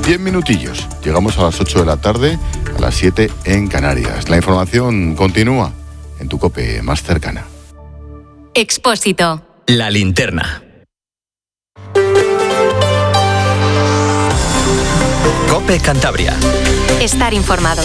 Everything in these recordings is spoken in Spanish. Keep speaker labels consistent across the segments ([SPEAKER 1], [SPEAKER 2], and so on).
[SPEAKER 1] 10 minutillos. Llegamos a las 8 de la tarde, a las 7 en Canarias. La información continúa en tu COPE más cercana.
[SPEAKER 2] Expósito.
[SPEAKER 3] La linterna. COPE Cantabria.
[SPEAKER 2] Estar informado.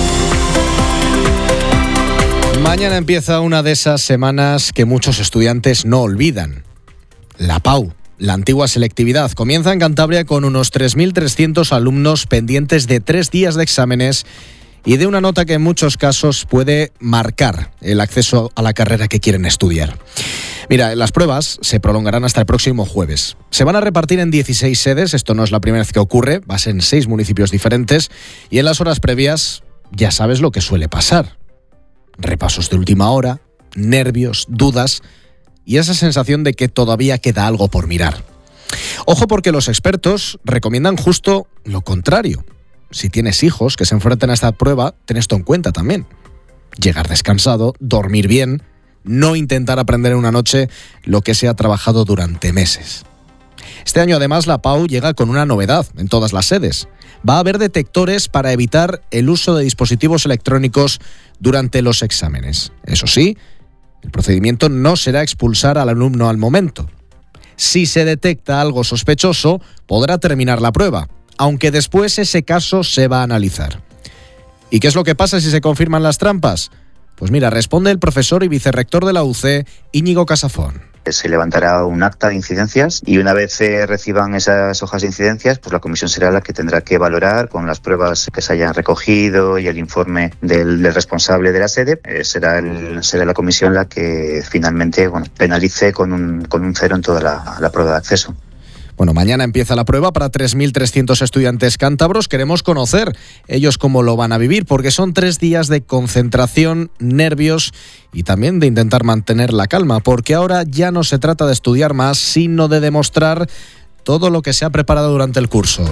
[SPEAKER 4] Mañana empieza una de esas semanas que muchos estudiantes no olvidan. La PAU, la antigua selectividad, comienza en Cantabria con unos 3.300 alumnos pendientes de 3 días de exámenes y de una nota que en muchos casos puede marcar el acceso a la carrera que quieren estudiar. Mira, las pruebas se prolongarán hasta el próximo jueves. Se van a repartir en 16 sedes, esto no es la primera vez que ocurre, va a ser en 6 municipios diferentes y en las horas previas ya sabes lo que suele pasar. Repasos de última hora, nervios, dudas y esa sensación de que todavía queda algo por mirar. Ojo porque los expertos recomiendan justo lo contrario. Si tienes hijos que se enfrentan a esta prueba, ten esto en cuenta también. Llegar descansado, dormir bien, no intentar aprender en una noche lo que se ha trabajado durante meses. Este año además la PAU llega con una novedad en todas las sedes. Va a haber detectores para evitar el uso de dispositivos electrónicos durante los exámenes. Eso sí, el procedimiento no será expulsar al alumno al momento. Si se detecta algo sospechoso, podrá terminar la prueba, aunque después ese caso se va a analizar. ¿Y qué es lo que pasa si se confirman las trampas? Pues mira, responde el profesor y vicerrector de la UC, Íñigo Casafón.
[SPEAKER 5] Se levantará un acta de incidencias y una vez reciban esas hojas de incidencias, pues la comisión será la que tendrá que valorar con las pruebas que se hayan recogido y el informe del responsable de la sede. Será la comisión la que finalmente penalice con un 0 en toda la prueba de acceso.
[SPEAKER 4] Bueno, mañana empieza la prueba para 3.300 estudiantes cántabros. Queremos conocer ellos cómo lo van a vivir, porque son 3 días de concentración, nervios y también de intentar mantener la calma, porque ahora ya no se trata de estudiar más, sino de demostrar todo lo que se ha preparado durante el curso.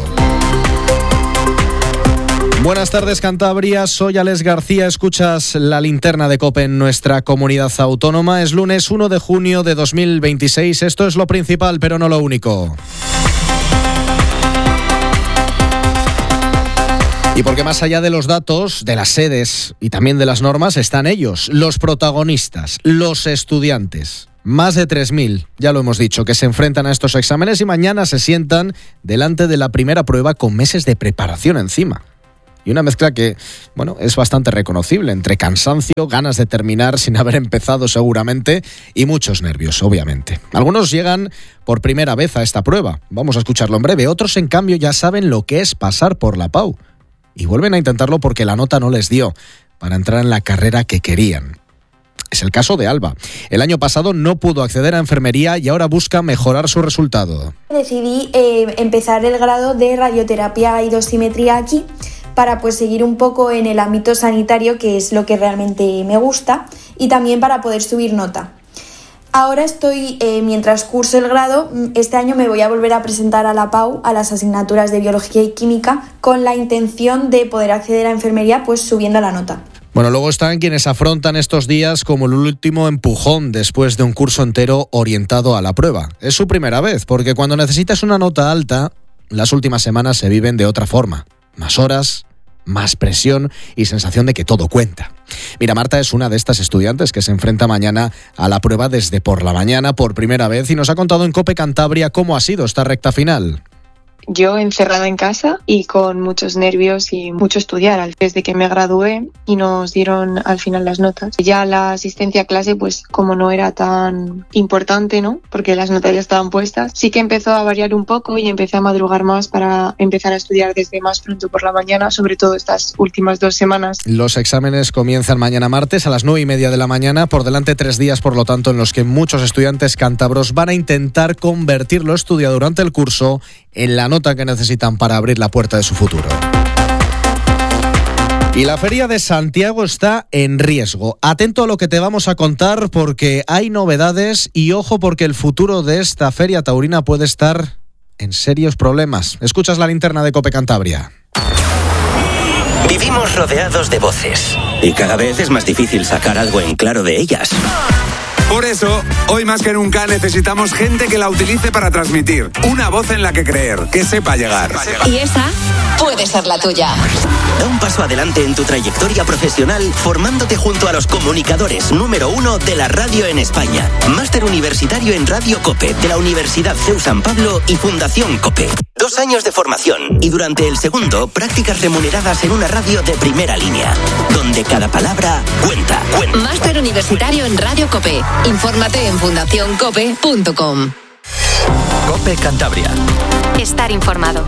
[SPEAKER 4] Buenas tardes, Cantabria. Soy Alex García. Escuchas la linterna de COPE en nuestra comunidad autónoma. Es lunes 1 de junio de 2026. Esto es lo principal, pero no lo único. Y porque más allá de los datos, de las sedes y también de las normas, están ellos, los protagonistas, los estudiantes. Más de 3.000, ya lo hemos dicho, que se enfrentan a estos exámenes y mañana se sientan delante de la primera prueba con meses de preparación encima. Y una mezcla que, es bastante reconocible, entre cansancio, ganas de terminar sin haber empezado seguramente y muchos nervios, obviamente. Algunos llegan por primera vez a esta prueba, vamos a escucharlo en breve. Otros, en cambio, ya saben lo que es pasar por la PAU y vuelven a intentarlo porque la nota no les dio para entrar en la carrera que querían. Es el caso de Alba. El año pasado no pudo acceder a enfermería y ahora busca mejorar su resultado.
[SPEAKER 6] Decidí empezar el grado de radioterapia y dosimetría aquí, para seguir un poco en el ámbito sanitario, que es lo que realmente me gusta, y también para poder subir nota. Ahora estoy, mientras curso el grado, este año me voy a volver a presentar a la PAU, a las asignaturas de Biología y Química, con la intención de poder acceder a enfermería, subiendo la nota.
[SPEAKER 4] Bueno, luego están quienes afrontan estos días como el último empujón después de un curso entero orientado a la prueba. Es su primera vez, porque cuando necesitas una nota alta, las últimas semanas se viven de otra forma. Más horas, más presión y sensación de que todo cuenta. Mira, Marta es una de estas estudiantes que se enfrenta mañana a la prueba desde por la mañana por primera vez y nos ha contado en COPE Cantabria cómo ha sido esta recta final.
[SPEAKER 7] Yo encerrada en casa y con muchos nervios y mucho estudiar desde que me gradué y nos dieron al final las notas. Ya la asistencia a clase, como no era tan importante, ¿no? Porque las notas ya estaban puestas, sí que empezó a variar un poco y empecé a madrugar más para empezar a estudiar desde más pronto por la mañana, sobre todo estas últimas 2 semanas.
[SPEAKER 4] Los exámenes comienzan mañana martes a las 9:30 de la mañana, por delante 3 días, por lo tanto, en los que muchos estudiantes cántabros van a intentar convertir lo estudiado durante el curso en la nota que necesitan para abrir la puerta de su futuro. Y la Feria de Santiago está en riesgo. Atento a lo que te vamos a contar porque hay novedades y ojo porque el futuro de esta feria taurina puede estar en serios problemas. Escuchas la linterna de COPE Cantabria.
[SPEAKER 3] Vivimos rodeados de voces y cada vez es más difícil sacar algo en claro de ellas.
[SPEAKER 8] Por eso, hoy más que nunca necesitamos gente que la utilice para transmitir. Una voz en la que creer, que sepa llegar.
[SPEAKER 2] Y esa puede ser la tuya.
[SPEAKER 9] Da un paso adelante en tu trayectoria profesional formándote junto a los comunicadores número 1 de la radio en España. Máster universitario en Radio COPE de la Universidad CEU San Pablo y Fundación COPE. 2 años de formación y durante el segundo, prácticas remuneradas en una radio de primera línea, donde cada palabra cuenta.
[SPEAKER 2] Máster universitario en Radio COPE. Infórmate en fundacioncope.com.
[SPEAKER 3] COPE Cantabria.
[SPEAKER 2] Estar informado.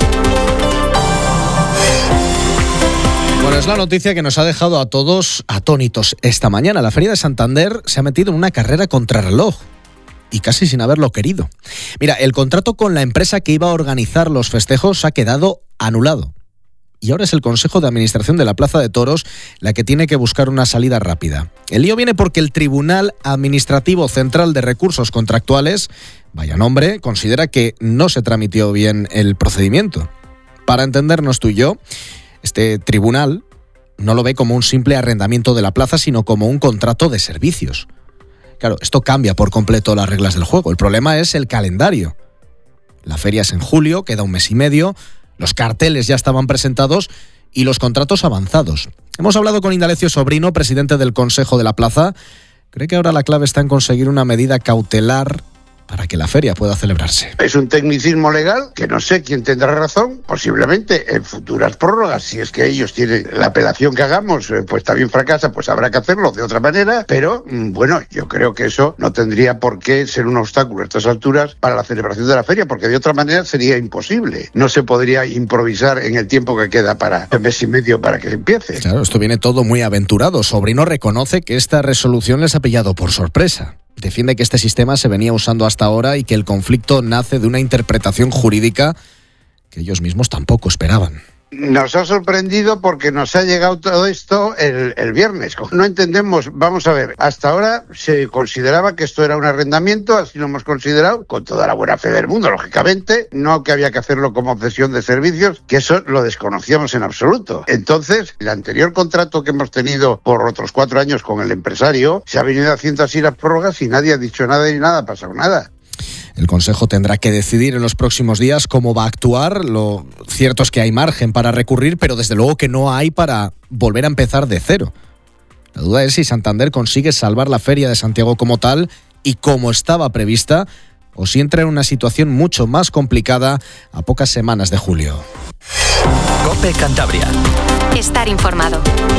[SPEAKER 4] Bueno, es la noticia que nos ha dejado a todos atónitos esta mañana. La Feria de Santander se ha metido en una carrera contrarreloj y casi sin haberlo querido. Mira, el contrato con la empresa que iba a organizar los festejos ha quedado anulado. Y ahora es el Consejo de Administración de la Plaza de Toros la que tiene que buscar una salida rápida. El lío viene porque el Tribunal Administrativo Central de Recursos Contractuales, vaya nombre, considera que no se tramitó bien el procedimiento. Para entendernos tú y yo, este tribunal no lo ve como un simple arrendamiento de la plaza, sino como un contrato de servicios. Claro, esto cambia por completo las reglas del juego. El problema es el calendario. La feria es en julio, queda un mes y medio, los carteles ya estaban presentados y los contratos avanzados. Hemos hablado con Indalecio Sobrino, presidente del Consejo de la Plaza. Cree que ahora la clave está en conseguir una medida cautelar para que la feria pueda celebrarse.
[SPEAKER 10] Es un tecnicismo legal que no sé quién tendrá razón, posiblemente en futuras prórrogas, si es que ellos tienen la apelación que hagamos, pues también fracasa, pues habrá que hacerlo de otra manera, pero bueno, yo creo que eso no tendría por qué ser un obstáculo a estas alturas para la celebración de la feria, porque de otra manera sería imposible. No se podría improvisar en el tiempo que queda para un mes y medio para que empiece.
[SPEAKER 4] Claro, esto viene todo muy aventurado. Sobrino reconoce que esta resolución les ha pillado por sorpresa. Defiende que este sistema se venía usando hasta ahora y que el conflicto nace de una interpretación jurídica que ellos mismos tampoco esperaban.
[SPEAKER 10] Nos ha sorprendido porque nos ha llegado todo esto el viernes. No entendemos, vamos a ver, hasta ahora se consideraba que esto era un arrendamiento, así lo hemos considerado, con toda la buena fe del mundo, lógicamente, no que había que hacerlo como cesión de servicios, que eso lo desconocíamos en absoluto. Entonces, el anterior contrato que hemos tenido por otros 4 años con el empresario, se ha venido haciendo así las prórrogas y nadie ha dicho nada y nada ha pasado nada.
[SPEAKER 4] El Consejo tendrá que decidir en los próximos días cómo va a actuar. Lo cierto es que hay margen para recurrir, pero desde luego que no hay para volver a empezar de cero. La duda es si Santander consigue salvar la Feria de Santiago como tal y como estaba prevista, o si entra en una situación mucho más complicada a pocas semanas de julio.
[SPEAKER 3] COPE Cantabria.
[SPEAKER 2] Estar informado.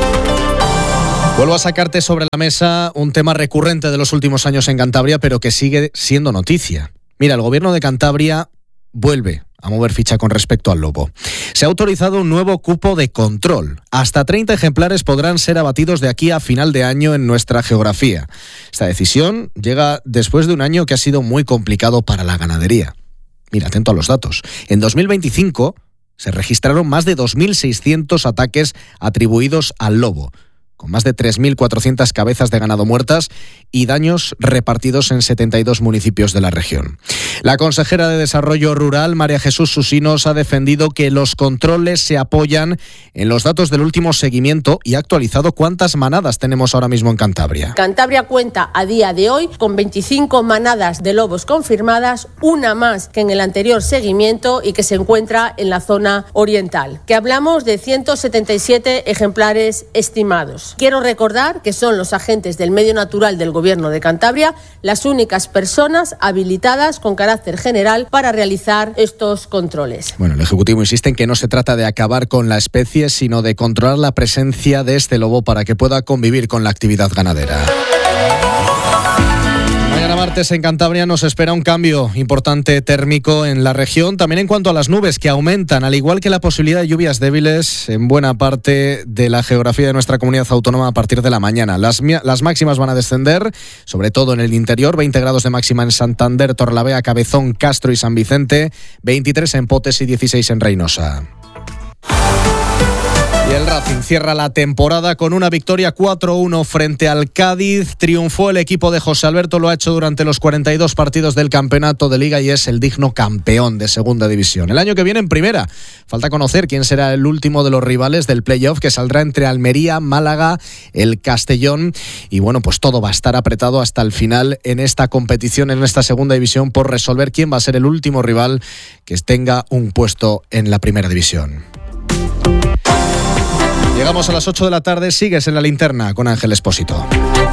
[SPEAKER 4] Vuelvo a sacarte sobre la mesa un tema recurrente de los últimos años en Cantabria, pero que sigue siendo noticia. Mira, el gobierno de Cantabria vuelve a mover ficha con respecto al lobo. Se ha autorizado un nuevo cupo de control. Hasta 30 ejemplares podrán ser abatidos de aquí a final de año en nuestra geografía. Esta decisión llega después de un año que ha sido muy complicado para la ganadería. Mira, atento a los datos. En 2025 se registraron más de 2.600 ataques atribuidos al lobo, con más de 3.400 cabezas de ganado muertas y daños repartidos en 72 municipios de la región. La consejera de Desarrollo Rural, María Jesús Susinos, ha defendido que los controles se apoyan en los datos del último seguimiento y ha actualizado cuántas manadas tenemos ahora mismo en Cantabria.
[SPEAKER 11] Cantabria cuenta a día de hoy con 25 manadas de lobos confirmadas, una más que en el anterior seguimiento y que se encuentra en la zona oriental, que hablamos de 177 ejemplares estimados. Quiero recordar que son los agentes del medio natural del Gobierno de Cantabria las únicas personas habilitadas con carácter general para realizar estos controles.
[SPEAKER 4] Bueno, el Ejecutivo insiste en que no se trata de acabar con la especie, sino de controlar la presencia de este lobo para que pueda convivir con la actividad ganadera. Mañana martes en Cantabria nos espera un cambio importante térmico en la región, también en cuanto a las nubes que aumentan, al igual que la posibilidad de lluvias débiles en buena parte de la geografía de nuestra comunidad autónoma a partir de la mañana. Las máximas van a descender, sobre todo en el interior, 20 grados de máxima en Santander, Torrelavega, Cabezón, Castro y San Vicente, 23 en Potes y 16 en Reynosa. Y el Racing cierra la temporada con una victoria 4-1 frente al Cádiz. Triunfó el equipo de José Alberto, lo ha hecho durante los 42 partidos del campeonato de Liga y es el digno campeón de Segunda División. El año que viene en Primera. Falta conocer quién será el último de los rivales del playoff, que saldrá entre Almería, Málaga, el Castellón. Y bueno, pues todo va a estar apretado hasta el final en esta competición, en esta Segunda División, por resolver quién va a ser el último rival que tenga un puesto en la Primera División. Llegamos a las 8 de la tarde, sigues en la linterna con Ángel Expósito.